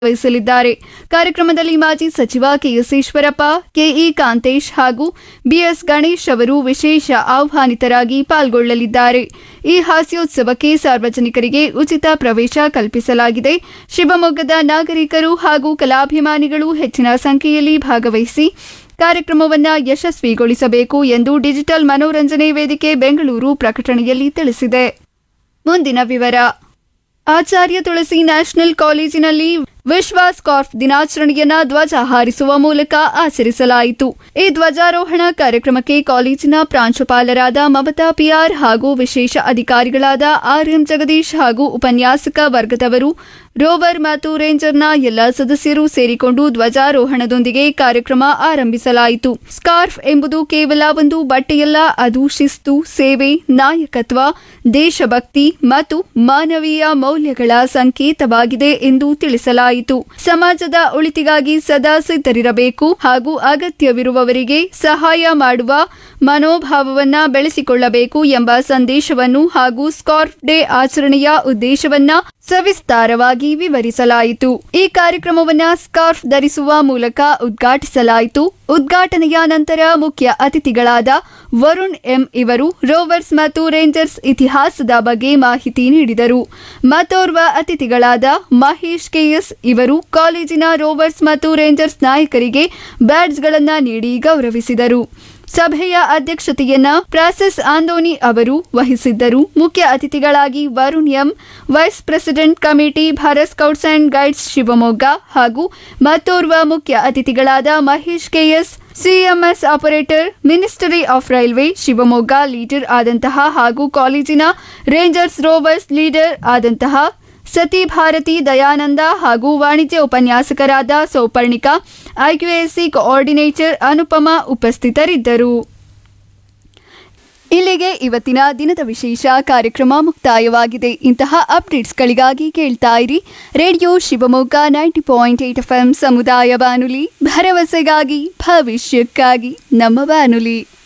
ವಹಿಸಲಿದ್ದಾರೆ. ಕಾರ್ಯಕ್ರಮದಲ್ಲಿ ಮಾಜಿ ಸಚಿವ ಕೆಎಸ್ ಈಶ್ವರಪ್ಪ, ಕೆಇ ಕಾಂತೇಶ್ ಹಾಗೂ ಬಿಎಸ್ ಗಣೇಶ್ ಅವರು ವಿಶೇಷ ಆಹ್ವಾನಿತರಾಗಿ ಪಾಲ್ಗೊಳ್ಳಲಿದ್ದಾರೆ. ಈ ಹಾಸ್ಯೋತ್ಸವಕ್ಕೆ ಸಾರ್ವಜನಿಕರಿಗೆ ಉಚಿತ ಪ್ರವೇಶ ಕಲ್ಪಿಸಲಾಗಿದೆ. ಶಿವಮೊಗ್ಗದ ನಾಗರಿಕರು ಹಾಗೂ ಕಲಾಭಿಮಾನಿಗಳು ಹೆಚ್ಚಿನ ಸಂಖ್ಯೆಯಲ್ಲಿ ಭಾಗವಹಿಸಿ ಕಾರ್ಯಕ್ರಮವನ್ನು ಯಶಸ್ವಿಗೊಳಿಸಬೇಕು ಎಂದು ಡಿಜಿಟಲ್ ಮನೋರಂಜನೆ ವೇದಿಕೆ ಬೆಂಗಳೂರು ಪ್ರಕಟಣೆಯಲ್ಲಿ ತಿಳಿಸಿದೆ. ಮುಂದಿನ ವಿವರ. ಆಚಾರ್ಯ ತುಳಸಿ ನ್ಯಾಷನಲ್ ಕಾಲೇಜಿನಲ್ಲಿ ವಿಶ್ವ ಸ್ಕಾರ್ಫ್ ದಿನಾಚರಣೆಯನ್ನ ಧ್ವಜ ಹಾರಿಸುವ ಮೂಲಕ ಆಚರಿಸಲಾಯಿತು. ಈ ಧ್ವಜಾರೋಹಣ ಕಾರ್ಯಕ್ರಮಕ್ಕೆ ಕಾಲೇಜಿನ ಪ್ರಾಂಶುಪಾಲರಾದ ಮಮತಾ ಪಿಆರ್ ಹಾಗೂ ವಿಶೇಷ ಅಧಿಕಾರಿಗಳಾದ ಆರ್ಎಂ ಜಗದೀಶ್ ಹಾಗೂ ಉಪನ್ಯಾಸಕ ವರ್ಗದವರು, ರೋವರ್ ಮತ್ತು ರೇಂಜರ್ನ ಎಲ್ಲ ಸದಸ್ಯರು ಸೇರಿಕೊಂಡು ಧ್ವಜಾರೋಹಣದೊಂದಿಗೆ ಕಾರ್ಯಕ್ರಮ ಆರಂಭಿಸಲಾಯಿತು. ಸ್ಕಾರ್ಫ್ ಎಂಬುದು ಕೇವಲ ಒಂದು ಬಟ್ಟೆಯಲ್ಲ, ಅದು ಶಿಸ್ತು, ಸೇವೆ, ನಾಯಕತ್ವ, ದೇಶಭಕ್ತಿ ಮತ್ತು ಮಾನವೀಯ ಮೌಲ್ಯಗಳ ಸಂಕೇತವಾಗಿದೆ ಎಂದು ತಿಳಿಸಲಾಯಿತು. ಸಮಾಜದ ಒಳಿತಿಗಾಗಿ ಸದಾ ಸಿದ್ಧರಿರಬೇಕು ಹಾಗೂ ಅಗತ್ಯವಿರುವವರಿಗೆ ಸಹಾಯ ಮಾಡುವ ಮನೋಭಾವವನ್ನ ಬೆಳೆಸಿಕೊಳ್ಳಬೇಕು ಎಂಬ ಸಂದೇಶವನ್ನು ಹಾಗೂ ಸ್ಕಾರ್ಫ್ ಡೇ ಆಚರಣೆಯ ಉದ್ದೇಶವನ್ನ ಸವಿಸ್ತಾರವಾಗಿ ವಿವರಿಸಲಾಯಿತು. ಈ ಕಾರ್ಯಕ್ರಮವನ್ನು ಸ್ಕಾರ್ಫ್ ಧರಿಸುವ ಮೂಲಕ ಉದ್ಘಾಟಿಸಲಾಯಿತು. ಉದ್ಘಾಟನೆಯ ನಂತರ ಮುಖ್ಯ ಅತಿಥಿಗಳಾದ ವರುಣ್ ಎಂ ಇವರು ರೋವರ್ಸ್ ಮತ್ತು ರೇಂಜರ್ಸ್ ಇತಿಹಾಸದ ಬಗ್ಗೆ ಮಾಹಿತಿ ನೀಡಿದರು. ಮತ್ತೋರ್ವ ಅತಿಥಿಗಳಾದ ಮಹೇಶ್ ಕೆಎಸ್ ಇವರು ಕಾಲೇಜಿನ ರೋವರ್ಸ್ ಮತ್ತು ರೇಂಜರ್ಸ್ ನಾಯಕರಿಗೆ ಬ್ಯಾಡ್ಜ್ಗಳನ್ನು ನೀಡಿ ಗೌರವಿಸಿದರು. ಸಭೆಯ ಅಧ್ಯಕ್ಷತೆಯನ್ನ ಪ್ರಾಸೆಸ್ ಆಂದೋನಿ ಅವರು ವಹಿಸಿದ್ದರು. ಮುಖ್ಯ ಅತಿಥಿಗಳಾಗಿ Varun M, vice president committee Bharat scouts and guides Shivamogga ಹಾಗೂ ಮತ್ತೋರ್ವ ಮುಖ್ಯ ಅತಿಥಿಗಳಾದ Mahesh KS, CMS operator, ministry of railway Shivamogga leader ಆದಂತಹ ಹಾಗೂ ಕಾಲೇಜಿನ ರೇಂಜರ್ಸ್ ರೋವರ್ಸ್ ಲೀಡರ್ ಆದಂತಹ ಸತಿ ಭಾರತಿ ದಯಾನಂದ ಹಾಗೂ ವಾಣಿಜ್ಯ ಉಪನ್ಯಾಸಕರಾದ ಸೌಪರ್ಣಿಕಾ, ಐಕ್ಯುಎಸಿ ಕೋಆರ್ಡಿನೇಟರ್ ಅನುಪಮಾ ಉಪಸ್ಥಿತರಿದ್ದರು. ಇಲ್ಲಿಗೆ ಇವತ್ತಿನ ದಿನದ ವಿಶೇಷ ಕಾರ್ಯಕ್ರಮ ಮುಕ್ತಾಯವಾಗಿದೆ. ಇಂತಹ ಅಪ್ಡೇಟ್ಸ್ಗಳಿಗಾಗಿ ಕೇಳ್ತಾ ಇರಿ ರೇಡಿಯೋ ಶಿವಮೊಗ್ಗ 90.8 FM ಸಮುದಾಯ ಬಾನುಲಿ, ಭರವಸೆಗಾಗಿ ಭವಿಷ್ಯಕ್ಕಾಗಿ ನಮ್ಮ ಬಾನುಲಿ.